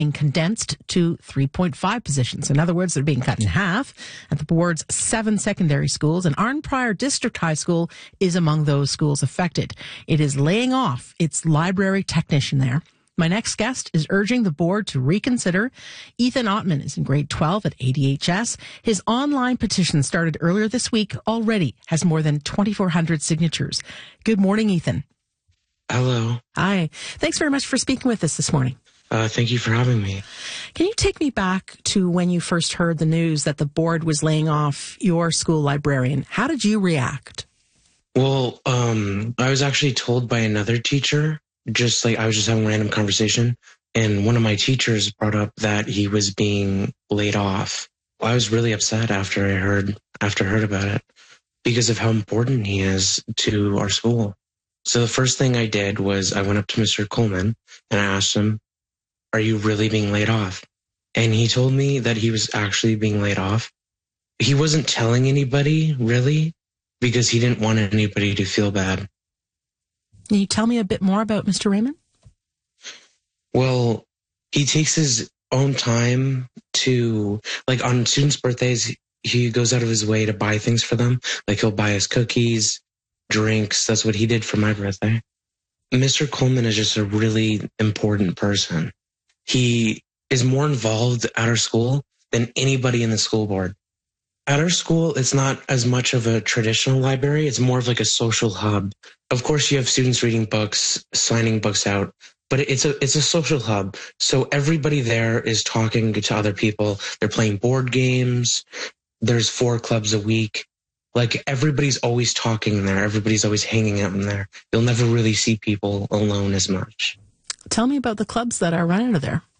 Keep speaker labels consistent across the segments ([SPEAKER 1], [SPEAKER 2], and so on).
[SPEAKER 1] condensed to 3.5 positions. In other words, they're being cut in half at the board's 7 secondary schools, and Arnprior District High School is among those schools affected. It is laying off its library technician there. My next guest is urging the board to reconsider. Ethan Ottman is in grade 12 at ADHS. His online petition started earlier this week, already has more than 2,400 signatures. Good morning, Ethan.
[SPEAKER 2] Hello.
[SPEAKER 1] Hi. Thanks very much for speaking with us this morning.
[SPEAKER 2] Thank you for having me.
[SPEAKER 1] Can you take me back to when you first heard the news that the board was laying off your school librarian? How did you react?
[SPEAKER 2] Well, I was actually told by another teacher, I was just having a random conversation, and one of my teachers brought up that he was being laid off. I was really upset after I heard about it because of how important he is to our school. So the first thing I did was I went up to Mr. Coleman and I asked him, "Are you really being laid off?" And he told me that he was actually being laid off. He wasn't telling anybody, really, because he didn't want anybody to feel bad.
[SPEAKER 1] Can you tell me a bit more about Mr. Raymond?
[SPEAKER 2] Well, he takes his own time to, on students' birthdays, he goes out of his way to buy things for them. He'll buy us cookies, drinks. That's what he did for my birthday. Mr. Coleman is just a really important person. He is more involved at our school than anybody in the school board. At our school, it's not as much of a traditional library. It's more of a social hub. Of course, you have students reading books, signing books out, but it's a social hub. So everybody there is talking to other people. They're playing board games. There's 4 clubs a week. Everybody's always talking in there. Everybody's always hanging out in there. You'll never really see people alone as much.
[SPEAKER 1] Tell me about the clubs that are run out of there.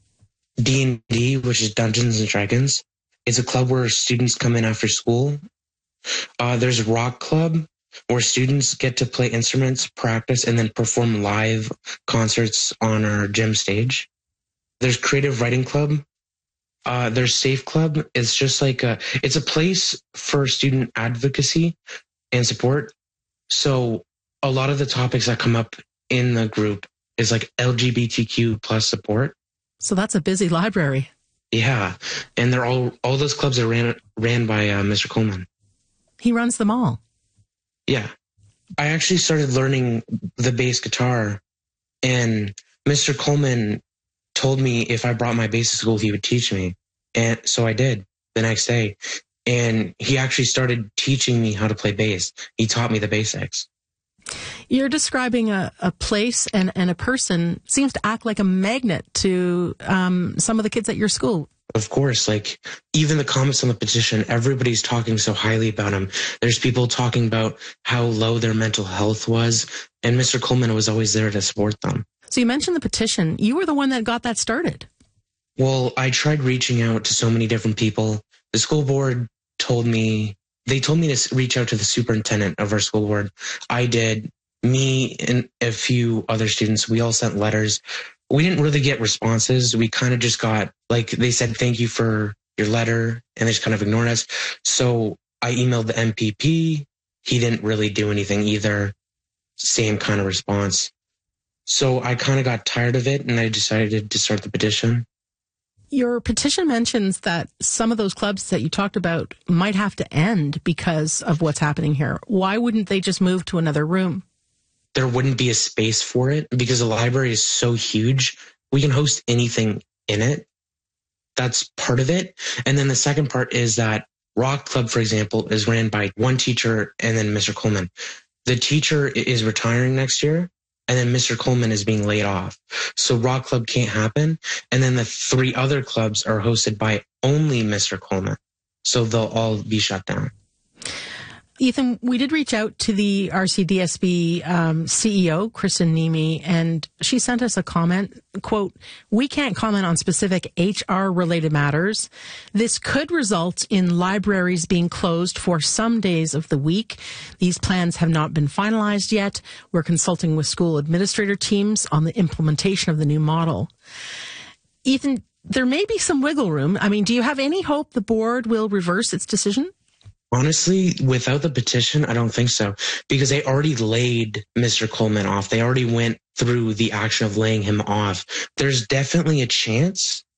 [SPEAKER 2] D&D, which is Dungeons and Dragons. It's a club where students come in after school. There's Rock Club, where students get to play instruments, practice, and then perform live concerts on our gym stage. There's Creative Writing Club. There's Safe Club. It's just it's a place for student advocacy and support. So a lot of the topics that come up in the group is LGBTQ plus support.
[SPEAKER 1] So that's a busy library.
[SPEAKER 2] Yeah. And they're all those clubs are ran by Mr. Coleman.
[SPEAKER 1] He runs them all.
[SPEAKER 2] Yeah. I actually started learning the bass guitar, and Mr. Coleman told me if I brought my bass to school, he would teach me. And so I did the next day. And he actually started teaching me how to play bass. He taught me the basics.
[SPEAKER 1] You're describing a place and a person seems to act like a magnet to some of the kids at your school.
[SPEAKER 2] Of course, even the comments on the petition, everybody's talking so highly about him. There's people talking about how low their mental health was, and Mr. Coleman was always there to support them.
[SPEAKER 1] So you mentioned the petition. You were the one that got that started.
[SPEAKER 2] Well, I tried reaching out to so many different people. The school board told me to reach out to the superintendent of our school board. I did. Me and a few other students, we all sent letters. We didn't really get responses. We kind of just got, they said, "Thank you for your letter," and they just kind of ignored us. So I emailed the MPP. He didn't really do anything either. Same kind of response. So I kind of got tired of it, and I decided to start the petition.
[SPEAKER 1] Your petition mentions that some of those clubs that you talked about might have to end because of what's happening here. Why wouldn't they just move to another room?
[SPEAKER 2] There wouldn't be a space for it because the library is so huge. We can host anything in it. That's part of it. And then the second part is that Rock Club, for example, is ran by one teacher and then Mr. Coleman. The teacher is retiring next year, and then Mr. Coleman is being laid off. So Rock Club can't happen. And then the 3 other clubs are hosted by only Mr. Coleman. So they'll all be shut down.
[SPEAKER 1] Ethan, we did reach out to the RCDSB CEO, Kristen Nemi, and she sent us a comment, quote, "We can't comment on specific HR-related matters. This could result in libraries being closed for some days of the week. These plans have not been finalized yet. We're consulting with school administrator teams on the implementation of the new model." Ethan, there may be some wiggle room. I mean, do you have any hope the board will reverse its decision?
[SPEAKER 2] Honestly, without the petition, I don't think so, because they already laid Mr. Coleman off. They already went through the action of laying him off. There's definitely a chance